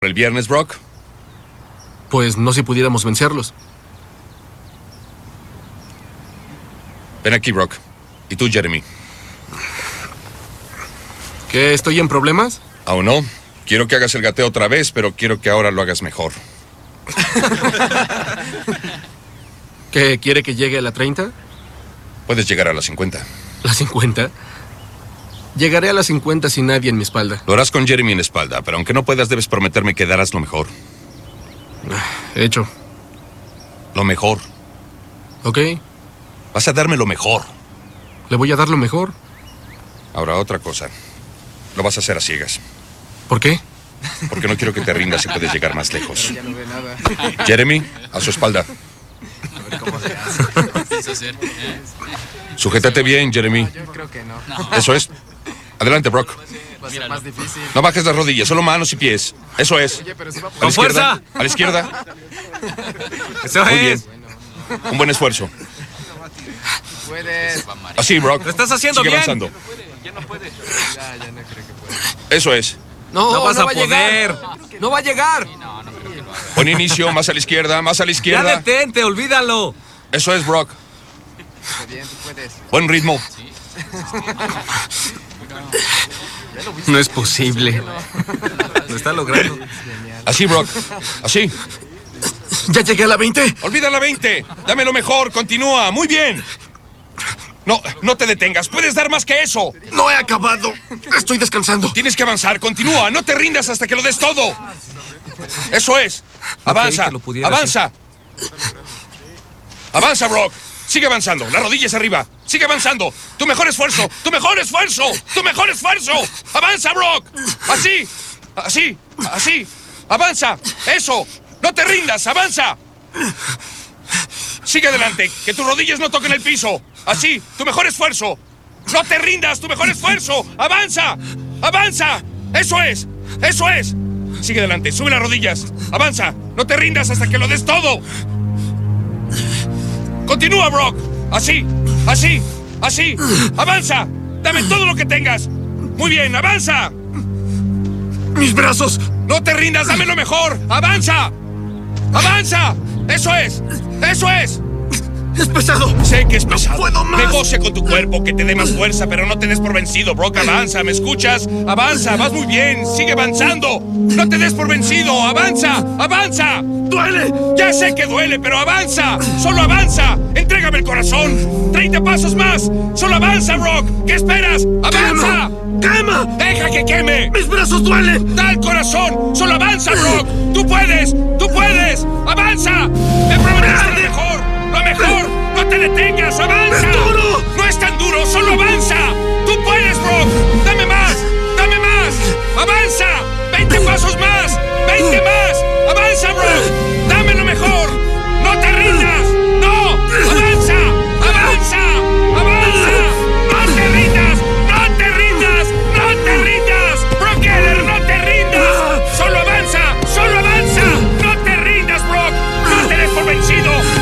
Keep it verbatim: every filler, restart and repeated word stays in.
¿El viernes, Brock? Pues no si pudiéramos vencerlos. Ven aquí, Brock. Y tú, Jeremy. ¿Qué? ¿Estoy en problemas? Aún no. Quiero que hagas el gateo otra vez, pero quiero que ahora lo hagas mejor. ¿Qué? ¿Quiere que llegue a la treinta? Puedes llegar a la cincuenta. ¿La cincuenta? Llegaré a las cincuenta sin nadie en mi espalda. Lo harás con Jeremy en la espalda, pero aunque no puedas, debes prometerme que darás lo mejor. Hecho. Lo mejor. Ok. Vas a darme lo mejor. Le voy a dar lo mejor. Ahora, otra cosa. Lo vas a hacer a ciegas. ¿Por qué? Porque no quiero que te rindas y puedes llegar más lejos. Jeremy, a su espalda. Sujétate bien, Jeremy. Eso es. Adelante, Brock. No bajes las rodillas, solo manos y pies. Eso es. ¡Con fuerza! A la izquierda. Eso Muy es. bien. Un buen esfuerzo. Así, Brock. Lo estás haciendo Sigue bien. avanzando. Eso es. No, No vas no a va poder. llegar. No va a llegar. Buen inicio, más a la izquierda, más a la Ya izquierda. detente, olvídalo. Eso es, Brock. Buen ritmo. No es posible. Lo está logrando. Así, Brock. Así. ¿Ya llegué a la veinte? Olvida la veinte. Dame lo mejor. Continúa. Muy bien. No, no te detengas. Puedes dar más que eso. No he acabado. Estoy descansando. Tienes que avanzar. Continúa. No te rindas hasta que lo des todo. Eso es. Avanza. que lo pudiera Avanza. Avanza, Brock. Sigue avanzando. Las rodillas arriba. Sigue avanzando. Tu mejor esfuerzo. Tu mejor esfuerzo. Tu mejor esfuerzo. Avanza, Brock. Así. Así. Así. Avanza. Eso. No te rindas. Avanza. Sigue adelante. Que tus rodillas no toquen el piso. Así. Tu mejor esfuerzo. No te rindas. Tu mejor esfuerzo. Avanza. Avanza. Eso es. Eso es. Sigue adelante. Sube las rodillas. Avanza. No te rindas hasta que lo des todo. Continúa, Brock. Así. Así. Así. Avanza. Dame todo lo que tengas. Muy bien. Avanza. ¡Mis brazos! No te rindas. Dame lo mejor. Avanza. Avanza. Eso es. Eso es. ¡Es pesado! Sé que es pesado. ¡No puedo más! Negocia con tu cuerpo, que te dé más fuerza, pero no te des por vencido, Brock. Avanza, ¿me escuchas? Avanza, vas muy bien. Sigue avanzando. No te des por vencido. Avanza, avanza. ¡Duele! Ya sé que duele, pero avanza. Solo avanza. Entrégame el corazón. Treinta pasos más. Solo avanza, Brock. ¿Qué esperas? ¡Avanza! ¡Quema! ¡Deja que queme! ¡Mis brazos duelen! ¡Da el corazón! ¡Solo avanza, Brock! ¡Tú puedes! ¡Tú puedes! ¡Avanza! ¡Me prometiste lo mejor! ¡Lo mejor! ¡No te detengas! ¡Avanza! ¡Es duro! ¡No es tan duro! ¡Solo avanza! ¡Tú puedes, Brock! ¡Dame más! ¡Dame más! ¡Avanza! ¡veinte pasos más! ¡veinte más! ¡Avanza, Brock! ¡Dame lo mejor! ¡No te rindas! ¡No! ¡Avanza! ¡Avanza! ¡Avanza! ¡No te rindas! ¡No te rindas! ¡No te rindas! ¡Brock Heller, no te rindas! ¡Solo avanza! ¡Solo avanza! ¡No te rindas, Brock! ¡No te des por vencido!